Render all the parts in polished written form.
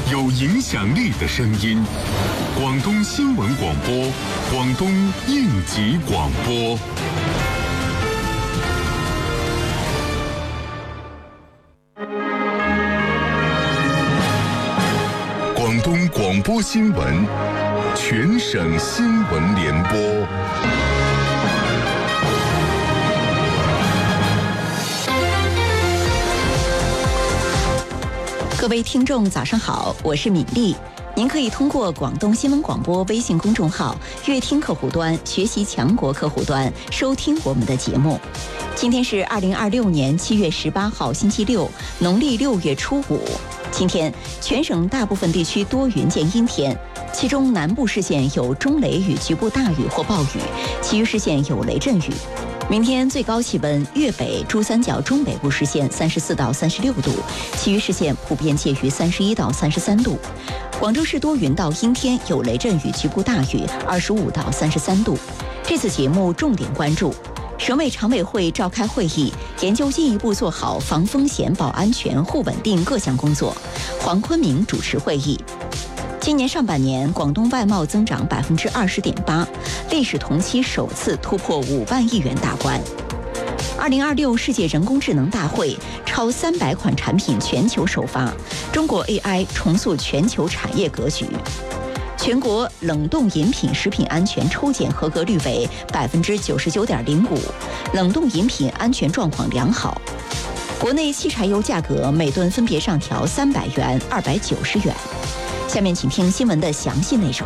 有影响力的声音。广东新闻广播，广东应急广播。广东广播新闻，全省新闻联播。 各位听众早上好，我是敏丽。您可以通过广东新闻广播微信公众号、乐听客户端、学习强国客户端收听我们的节目。今天是2026年7月18号星期六，农历6月初5。今天全省大部分地区多云见阴天，其中南部市县有中雷雨、局部大雨或暴雨，其余市县有雷阵雨。明天最高气温，粤北、珠三角中北部市县34到36度，其余市县普遍介于31到33度。广州市多云到阴天，有雷阵雨、局部大雨，25到33度。这次节目重点关注：省委常委会召开会议，研究进一步做好防风险、保安全、护稳定各项工作。黄坤明主持会议。今年上半年，广东外贸增长20.8%，历史同期首次突破5万亿元大关。2026世界人工智能大会超300款产品全球首发，中国 AI 重塑全球产业格局。全国冷冻饮品食品安全抽检合格率为99.05%，冷冻饮品安全状况良好。国内汽柴油价格每吨分别上调300元、290元。下面请听新闻的详细内容。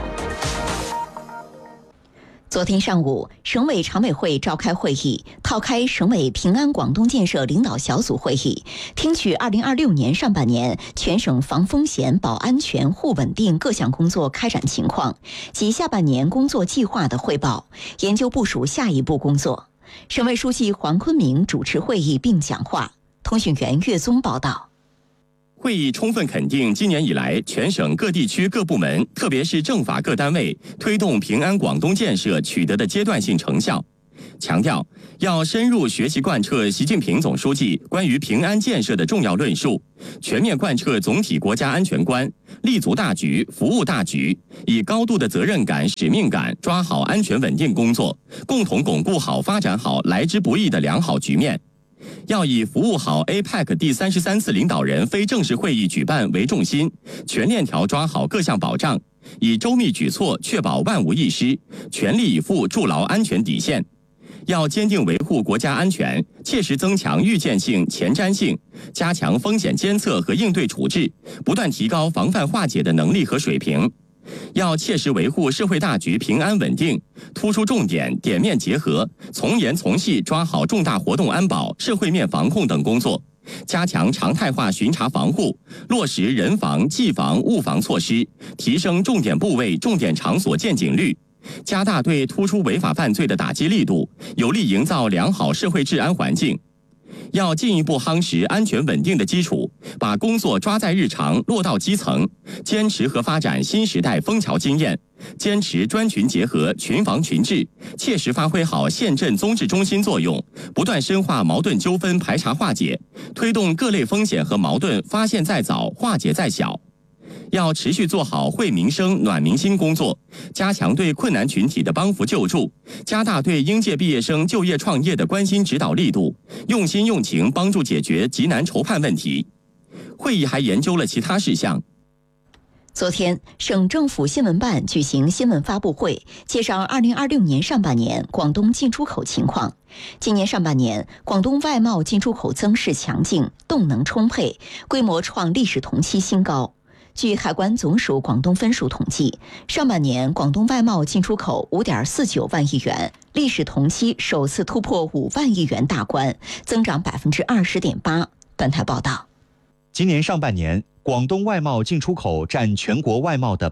昨天上午，省委常委会召开会议，召开省委平安广东建设领导小组会议，听取2026年上半年全省防风险、保安全、护稳定各项工作开展情况及下半年工作计划的汇报，研究部署下一步工作。省委书记黄坤明主持会议并讲话。通讯员岳宗报道。 会议充分肯定今年以来全省各地区各部门，特别是政法各单位推动平安广东建设取得的阶段性成效，强调要深入学习贯彻习近平总书记关于平安建设的重要论述，全面贯彻总体国家安全观，立足大局、服务大局，以高度的责任感、使命感抓好安全稳定工作，共同巩固好、发展好来之不易的良好局面。要以服务好 APEC 第33次领导人非正式会议举办为重心，全链条抓好各项保障，以周密举措确保万无一失，全力以赴筑牢安全底线。要坚定维护国家安全，切实增强预见性、前瞻性，加强风险监测和应对处置，不断提高防范化解的能力和水平。要切实维护社会大局平安稳定，突出重点，点面结合，从严从细抓好重大活动安保、社会面防控等工作，加强常态化巡查防护，落实人防、技防、物防措施，提升重点部位、重点场所见警率，加大对突出违法犯罪的打击力度，有力营造良好社会治安环境。要进一步夯实安全稳定的基础，把工作抓在日常、落到基层，坚持和发展新时代枫桥经验，坚持专群结合、群防群治，切实发挥好县镇综治中心作用，不断深化矛盾纠纷排查化解，推动各类风险和矛盾发现在早、化解在小。要持续做好惠民生、暖民心工作，加强对困难群体的帮扶救助，加大对应届毕业生就业创业的关心指导力度，用心用情帮助解决急难愁盼问题。会议还研究了其他事项。 昨天，省政府新闻办举行新闻发布会，介绍2026年上半年广东进出口情况。今年上半年，广东外贸进出口增势强劲，动能充沛，规模创历史同期新高。据海关总署广东分署统计，上半年广东外贸进出口5.49万亿元，历史同期首次突破5万亿元大关，增长20.8%。本台报道。 今年上半年，广东外贸进出口占全国外贸的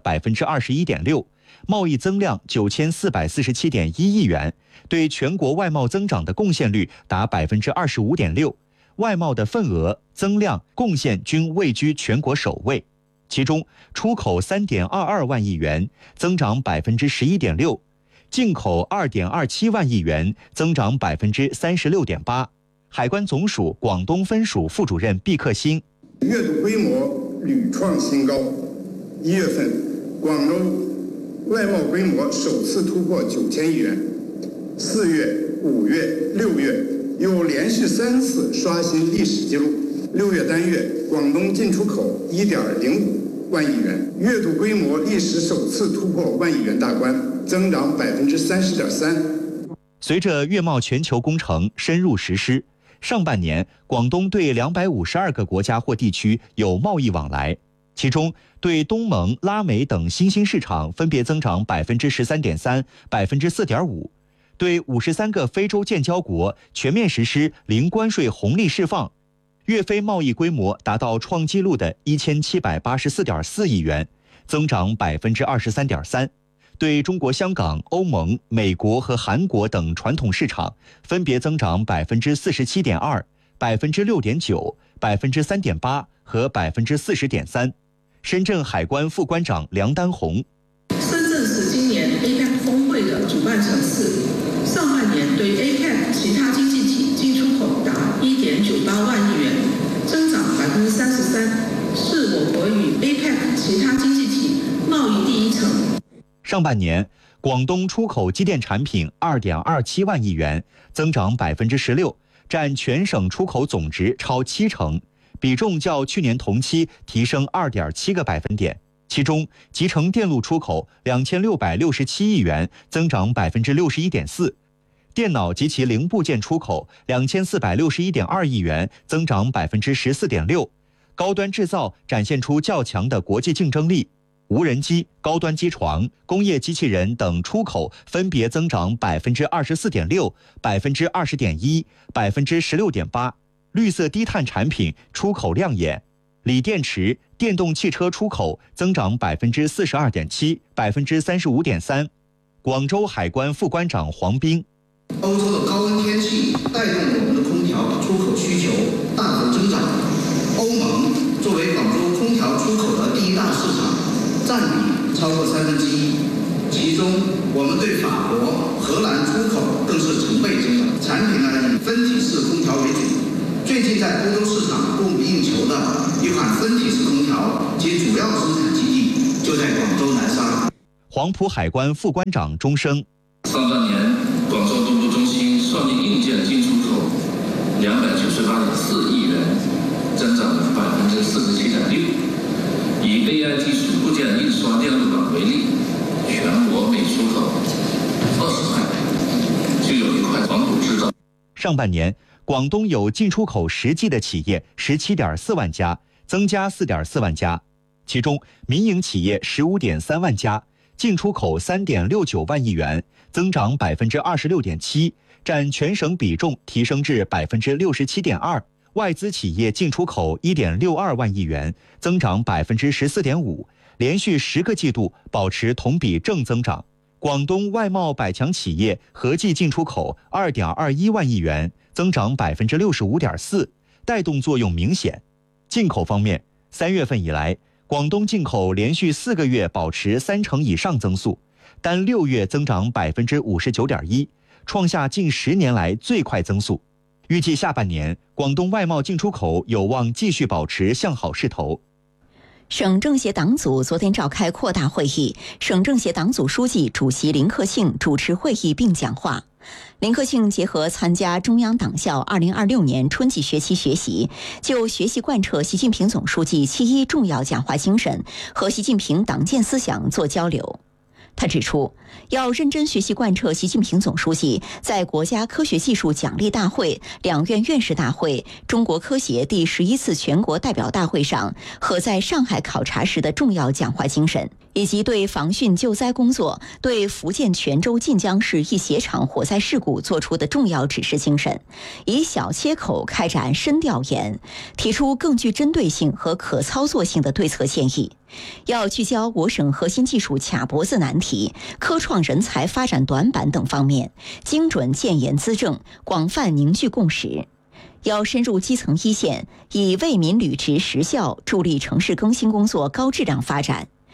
21.6%，贸易增量9447.1亿元，对全国外贸增长的贡献率达25.6%，外贸的份额、增量、贡献均位居全国首位。其中，出口3.22万亿元，增长11.6%，进口2.27万亿元，增长36.8%。海关总署广东分署副主任毕克新， 月度规模屡创新高， 1月份，广州外贸规模首次突破9000亿元，4月、5月、6月又连续3次刷新历史记录。6月单月，广东进出口1.05万亿元，月度规模历史首次突破万亿元大关，增长30.3%。 随着粤贸全球工程深入实施，上半年广东对252个国家或地区有贸易往来，其中对东盟、拉美等新兴市场分别增长13.3%、4.5%，对53个非洲建交国全面实施零关税红利释放，粤非贸易规模达到创纪录的1784.4亿元，增长23.3%。对中国香港、欧盟、美国和韩国等传统市场分别增长47.2%、6.9%、3.8%和40.3%。深圳海关副关长梁丹红： 深圳是今年 APEC 峰会的主办城市，上半年对 APEC 其他经济体进出口达1.98万亿元，增长33%，是我国与 APEC 其他经济体贸易第一城。 上半年，广东出口机电产品2.27万亿元，增长16%，占全省出口总值超70%，比重较去年同期提升2.7个百分点。其中，集成电路出口2667亿元，增长61.4%；电脑及其零部件出口2461.2亿元，增长14.6%。高端制造展现出较强的国际竞争力。无人机、高端机床、工业机器人等出口分别增长24.6%、20.1%、16.8%。绿色低碳产品出口亮眼，锂电池、电动汽车出口增长42.7%、35.3%。广州海关副关长黄斌： 欧洲的高温天气带动我们的空调出口需求大幅增长。欧盟作为广州空调出口的第一大市场，占比超过1/3，其中我们对法国、荷兰出口更是成倍增长。产品呢以分体式空调为主，最近在欧洲市场供不应求的一款分体式空调，其主要生产基地就在广州南沙。 黄埔海关副关长钟声： 上半年，广州东部中心算力硬件进出口298.4亿元，增长47.6%。以 AI 技术部件印刷电路板为例，全国每出口20块就有1块黄埔制造。 上半年，广东有进出口实际的企业17.4万家，增加4.4万家，其中民营企业15.3万家，进出口3.69万亿元，增长26.7%，占全省比重提升至67.2%。外资企业进出口1.62万亿元，增长14.5%，连续10个季度保持同比正增长。广东外贸百强企业合计进出口2.21万亿元，增长65.4%，带动作用明显。进口方面，3月份以来，广东进口连续4个月保持30%以上增速，单6月增长59.1%，创下近10年来最快增速。预计下半年，广东外贸进出口有望继续保持向好势头。 省政协党组昨天召开扩大会议，省政协党组书记、主席林克庆主持会议并讲话。林克庆结合参加中央党校2026年春季学期学习，就学习贯彻习近平总书记7.1重要讲话精神和习近平党建思想做交流。他指出，要认真学习贯彻习近平总书记在国家科学技术奖励大会、两院院士大会、中国科协第11次全国代表大会上和在上海考察时的重要讲话精神，以及对防汛救灾工作、对福建泉州晋江市一鞋厂火灾事故作出的重要指示精神，以小切口开展深调研，提出更具针对性和可操作性的对策建议。要聚焦我省核心技术卡脖子难题、科创人才发展短板等方面，精准建言资政，广泛凝聚共识。要深入基层一线，以为民履职实效，助力城市更新工作高质量发展。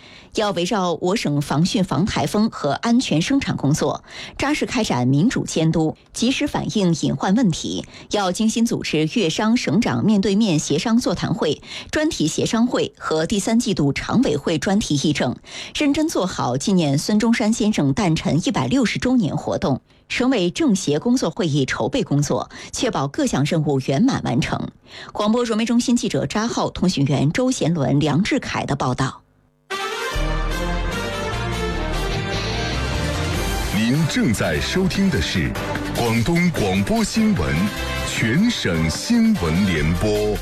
要围绕我省防汛防台风和安全生产工作，扎实开展民主监督，及时反映隐患问题。要精心组织粤商省长面对面协商座谈会、专题协商会和第3季度常委会专题议政，认真做好纪念孙中山先生诞辰160周年活动、省委政协工作会议筹备工作，确保各项任务圆满完成。广播传媒中心记者扎浩、通讯员周贤伦、梁志凯的报道。 您正在收听的是广东广播新闻全省新闻联播。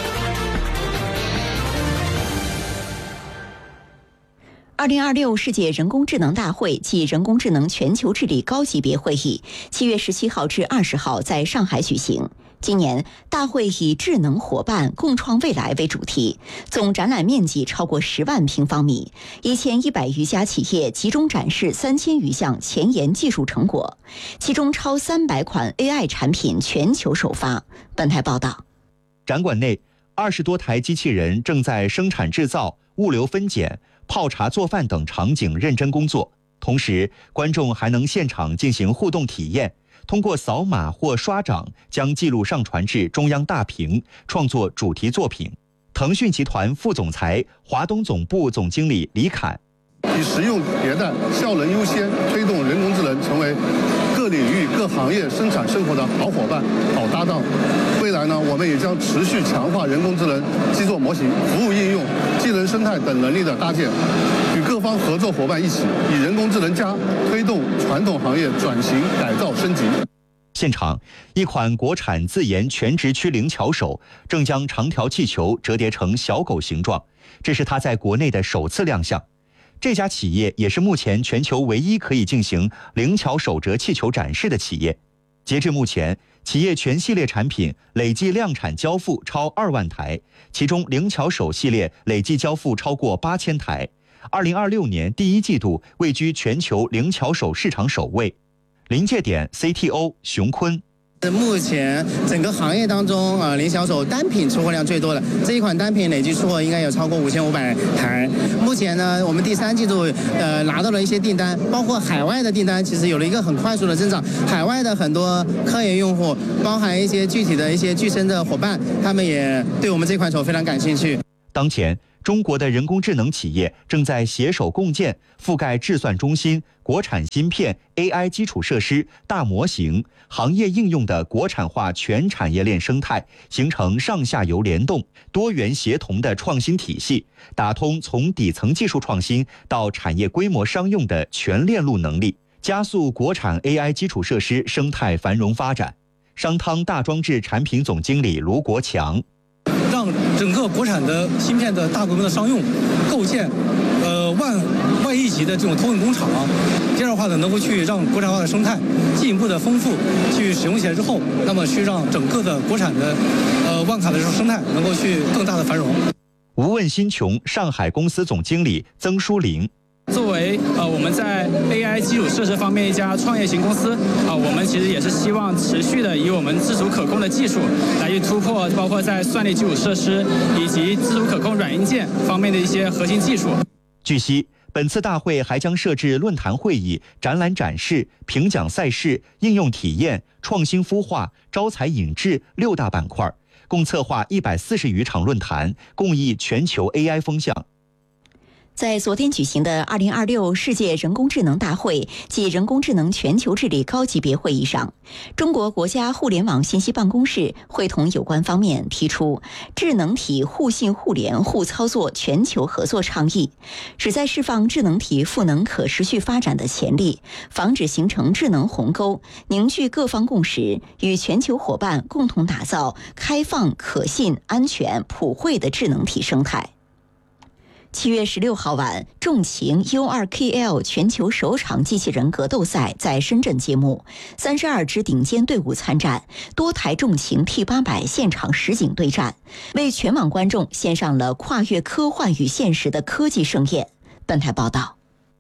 2026世界人工智能大会暨人工智能全球治理高级别会议7月17号至20号在上海举行。今年大会以智能伙伴共创未来为主题，总展览面积超过10万平方米，1100余家企业集中展示3000余项前沿技术成果，其中超300款 AI 产品全球首发。本台报道， 展馆内20多台机器人正在生产制造、物流分拣、泡茶做饭等场景认真工作，同时观众还能现场进行互动体验，通过扫码或刷掌将记录上传至中央大屏，创作主题作品。腾讯集团副总裁、华东总部总经理李侃， 以实用迭代、效能优先，推动人工智能成为各领域各行业生产生活的好伙伴、好搭档。未来呢，我们也将持续强化人工智能基座模型、服务应用、技能生态等能力的搭建，与各方合作伙伴一起，以人工智能+推动传统行业转型改造升级。 现场，一款国产自研全直驱灵巧手正将长条气球折叠成小狗形状，这是它在国内的首次亮相。这家企业也是目前全球唯一可以进行灵巧手折气球展示的企业。截至目前，企业全系列产品累计量产交付超2万台，其中灵巧手系列累计交付超过8000台。2026年第1季度位居全球灵巧手市场首位。临界点 CTO 熊坤， 目前整个行业当中灵巧手单品出货量最多的这一款单品累计出货应该有超过5500台。目前呢，我们第3季度拿到了一些订单，包括海外的订单，其实有了一个很快速的增长。海外的很多科研用户，包含一些具体的一些具身的伙伴，他们也对我们这款手非常感兴趣。 当前，中国的人工智能企业正在携手共建覆盖制算中心、国产芯片、AI 基础设施、大模型、行业应用的国产化全产业链生态，形成上下游联动、多元协同的创新体系，打通从底层技术创新到产业规模商用的全链路能力，加速国产 AI 基础设施生态繁荣发展。商汤大装置产品总经理卢国强， 让整个国产的芯片的大规模的商用构建万亿级的这种投影工厂，这样的话呢，能够去让国产化的生态进一步的丰富，去使用起来之后，那么去让整个的国产的万卡的这种生态能够去更大的繁荣。 无问新琼上海公司总经理曾淑玲， 作为我们在 AI 基础设施方面一家创业型公司我们其实也是希望持续的以我们自主可控的技术来去突破，包括在算力基础设施以及自主可控软硬件方面的一些核心技术。 据悉，本次大会还将设置论坛会议、展览展示、评奖赛事、应用体验、创新孵化、招才引智6大板块，共策划140余场论坛，共议全球 AI 风向。 在昨天举行的2026世界人工智能大会暨人工智能全球治理高级别会议上，中国国家互联网信息办公室会同有关方面提出智能体互信互联互操作全球合作倡议，旨在释放智能体赋能可持续发展的潜力，防止形成智能鸿沟，凝聚各方共识，与全球伙伴共同打造开放、可信、安全、普惠的智能体生态。7月16号晚，重擎 U2KL 全球首场机器人格斗赛在深圳揭幕，32支顶尖队伍参战，多台重擎 T800 现场实景对战，为全网观众献上了跨越科幻与现实的科技盛宴。本台报道。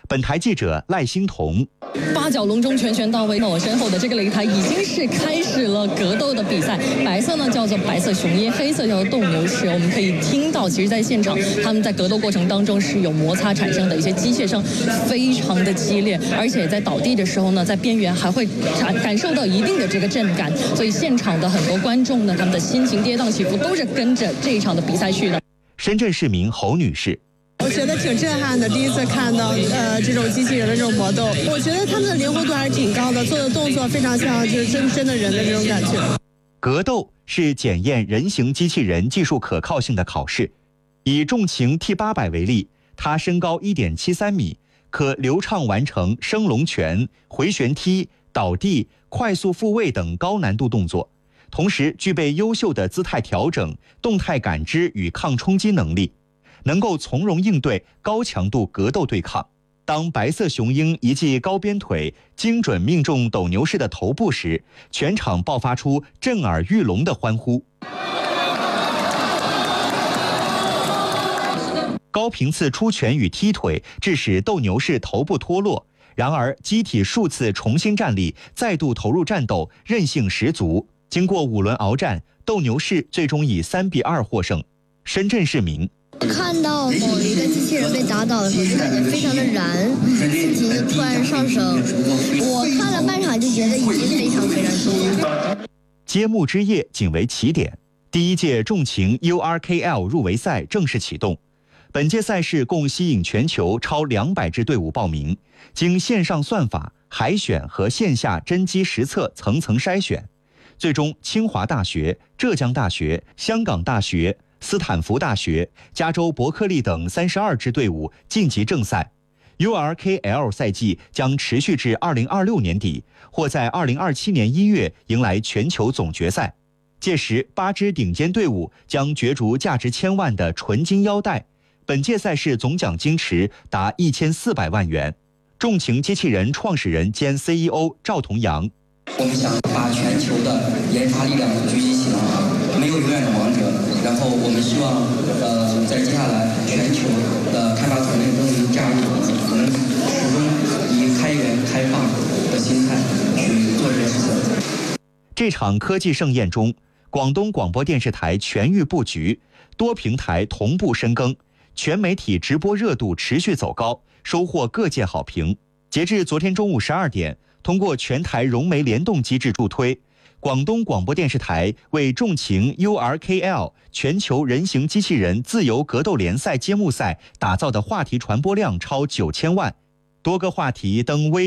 本台记者赖欣彤。 八角笼中拳到位，那我身后的这个擂台已经是开始了格斗的比赛。白色呢叫做白色雄鹰，黑色叫做斗牛士。我们可以听到，其实在现场他们在格斗过程当中是有摩擦产生的一些机械声，非常的激烈，而且在倒地的时候呢，在边缘还会感受到一定的这个震感，所以现场的很多观众呢，他们的心情跌宕起伏，都是跟着这一场的比赛去的。 深圳市民侯女士。 我觉得挺震撼的，第一次看到这种机器人的这种搏斗，我觉得他们的灵活度还是挺高的，做的动作非常像就是真的人的这种感觉。 格斗是检验人形机器人技术可靠性的考试。以重型 T800 为例，它身高 1.73 米，可流畅完成升龙拳、回旋踢、倒地、快速复位等高难度动作，同时具备优秀的姿态调整、动态感知与抗冲击能力，能够从容应对高强度格斗对抗。当白色雄鹰一记高鞭腿精准命中斗牛士的头部时，全场爆发出震耳欲聋的欢呼。高频次出拳与踢腿致使斗牛士头部脱落，然而机体数次重新站立，再度投入战斗，韧性十足。经过5轮鏖战，斗牛士最终以3-2获胜。深圳市民看到某一个机器人被打倒的时候，就感觉非常的燃，心情就突然上升。我看了半场就觉得已经非常非常激动。 揭幕之夜仅为起点，第1届重型 URKL 入围赛正式启动。本届赛事共吸引全球超200支队伍报名，经线上算法、海选和线下真机实测层层筛选，最终清华大学、浙江大学、香港大学、斯坦福大学、加州伯克利等32支队伍晋级正赛。URKL 赛季将持续至2026年底，或在2027年1月迎来全球总决赛。届时8支顶尖队伍将角逐价值千万的纯金腰带。本届赛事总奖金池达1400万元。重型机器人创始人兼 CEO 赵同阳： 我们想把全球的研发力量聚集起来，没有永远的王者。然后我们希望，在接下来全球的开发团队都能加入我们，始终以开源开放的心态去做这件事情。 这场科技盛宴中，广东广播电视台全域布局，多平台同步深耕。全媒体直播热度持续走高，收获各界好评。截至昨天中午12点，通过全台融媒联动机制助推，广东广播电视台为重型 URKL 全球人形机器人自由格斗联赛揭幕赛打造的话题传播量超9000万，多个话题登微